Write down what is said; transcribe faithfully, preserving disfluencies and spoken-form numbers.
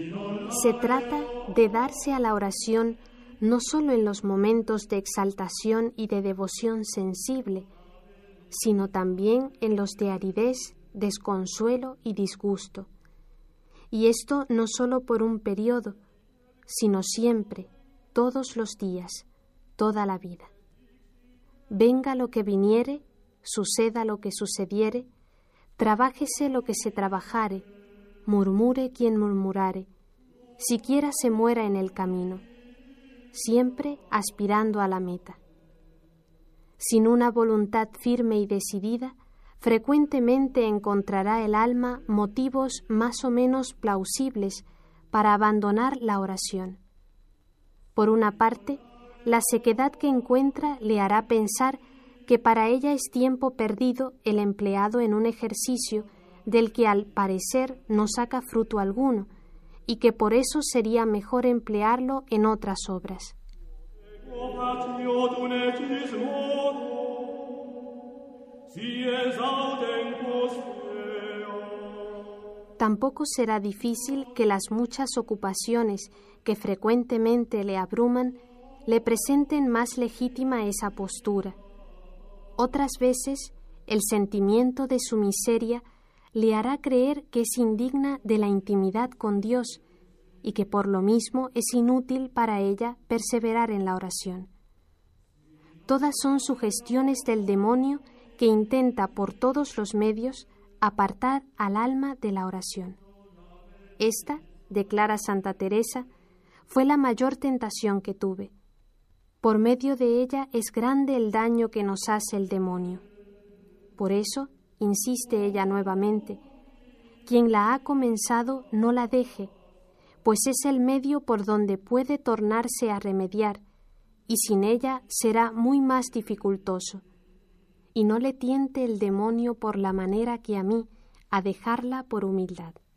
Se trata de darse a la oración no solo en los momentos de exaltación y de devoción sensible, sino también en los de aridez, desconsuelo y disgusto. Y esto no solo por un periodo, sino siempre, todos los días, toda la vida. Venga lo que viniere, suceda lo que sucediere, trabájese lo que se trabajare, murmure quien murmurare, siquiera se muera en el camino, siempre aspirando a la meta. Sin una voluntad firme y decidida, frecuentemente encontrará el alma motivos más o menos plausibles para abandonar la oración. Por una parte, la sequedad que encuentra le hará pensar que para ella es tiempo perdido el empleado en un ejercicio del que al parecer no saca fruto alguno, y que por eso sería mejor emplearlo en otras obras. Tampoco será difícil que las muchas ocupaciones que frecuentemente le abruman le presenten más legítima esa postura. Otras veces, el sentimiento de su miseria le hará creer que es indigna de la intimidad con Dios y que por lo mismo es inútil para ella perseverar en la oración. Todas son sugestiones del demonio que intenta por todos los medios apartar al alma de la oración. Esta, declara Santa Teresa, fue la mayor tentación que tuve. Por medio de ella es grande el daño que nos hace el demonio. Por eso, insiste ella nuevamente, quien la ha comenzado no la deje, pues es el medio por donde puede tornarse a remediar, y sin ella será muy más dificultoso. Y no le tiente el demonio por la manera que a mí, a dejarla por humildad.